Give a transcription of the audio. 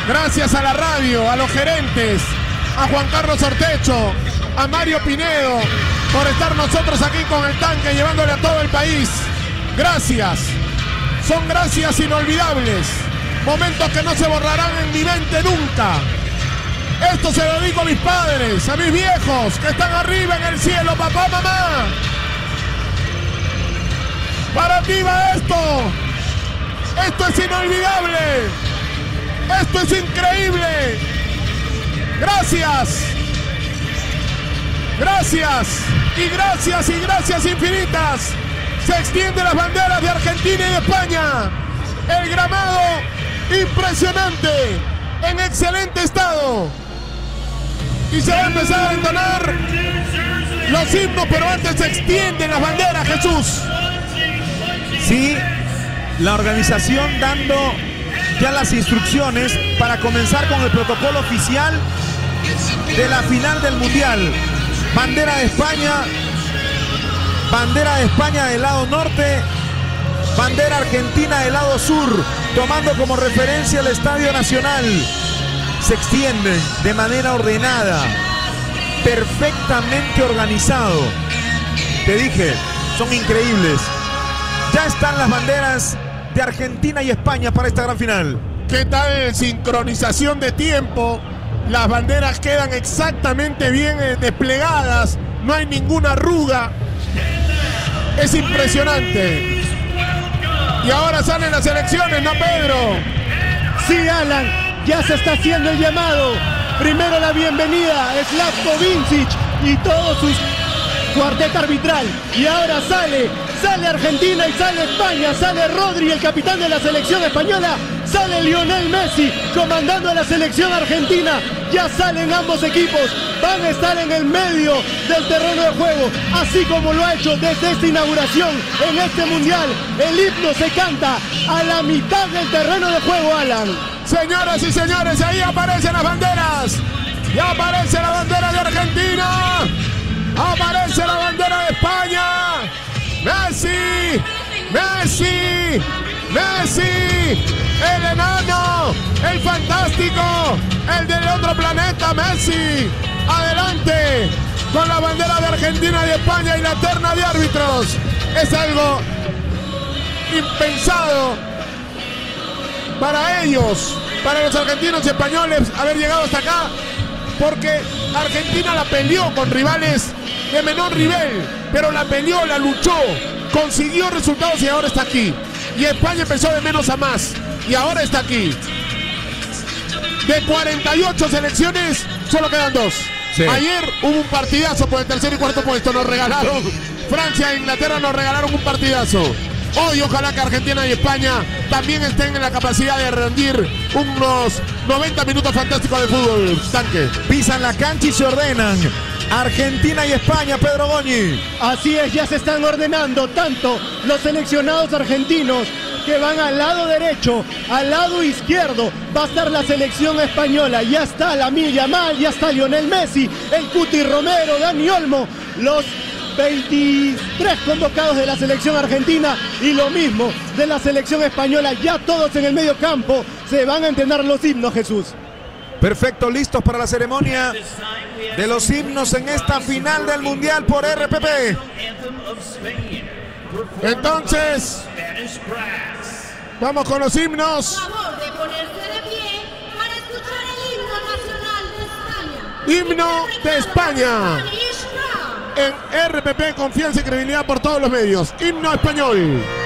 Gracias a la radio, a los gerentes, a Juan Carlos Ortecho, a Mario Pinedo, por estar nosotros aquí con el tanque, llevándole a todo el país. Gracias. Son gracias inolvidables. Momentos que no se borrarán en mi mente nunca. Esto se lo digo a mis padres, a mis viejos, que están arriba en el cielo, papá, mamá. Para ti va esto. Esto es inolvidable. Esto es increíble. Gracias. Gracias. Y gracias y gracias infinitas. Se extienden las banderas de Argentina y de España. El gramado impresionante, en excelente estado. Y se va a empezar a entonar los himnos, pero antes se extienden las banderas, Jesús. Sí, la organización dando ya las instrucciones para comenzar con el protocolo oficial de la final del Mundial. Bandera de España del lado norte, bandera argentina del lado sur, tomando como referencia el Estadio Nacional. Se extienden de manera ordenada, perfectamente organizado. Te dije, son increíbles. Ya están las banderas de Argentina y España para esta gran final. ¿Qué tal sincronización de tiempo? Las banderas quedan exactamente bien desplegadas. No hay ninguna arruga. Es impresionante. Y ahora salen las elecciones, ¿no, Pedro? Sí, Alan, ya se está haciendo el llamado. Primero la bienvenida a Slavko Vincic y todo su cuarteto arbitral. Y ahora sale Argentina y sale España, sale Rodri, el capitán de la selección española, sale Lionel Messi comandando a la selección argentina. Ya salen ambos equipos, van a estar en el medio del terreno de juego, así como lo ha hecho desde esta inauguración en este mundial. El himno se canta a la mitad del terreno de juego, Alan. Señoras y señores, ahí aparecen las banderas. Ya aparece la bandera de Argentina, aparece la bandera de España. Messi, Messi, Messi, el enano, el fantástico, el del otro planeta, Messi. Adelante con la bandera de Argentina y de España y la terna de árbitros. Es algo impensado para ellos, para los argentinos y españoles, haber llegado hasta acá, porque Argentina la peleó con rivales de menor nivel, pero la peleó, la luchó, consiguió resultados y ahora está aquí. Y España empezó de menos a más y ahora está aquí. De 48 selecciones, solo quedan 2. Sí. Ayer hubo un partidazo por el tercer y cuarto puesto, nos regalaron. Francia e Inglaterra nos regalaron un partidazo. Hoy ojalá que Argentina y España también estén en la capacidad de rendir unos 90 minutos fantásticos de fútbol. Tanque. Pisan la cancha y se ordenan. Argentina y España, Pedro Goñi. Así es, ya se están ordenando tanto los seleccionados argentinos que van al lado derecho, al lado izquierdo va a estar la selección española. Ya está Lamine Yamal, ya está Lionel Messi, el Cuti Romero, Dani Olmo, los 23 convocados de la selección argentina y lo mismo de la selección española. Ya todos en el medio campo se van a entonar los himnos, Jesús. Perfecto, listos para la ceremonia de los himnos en esta final del Mundial por RPP. Entonces, vamos con los himnos. Por favor de ponerse de pie para escuchar el himno nacional de España. Himno de España. En RPP, confianza y credibilidad por todos los medios. Himno español.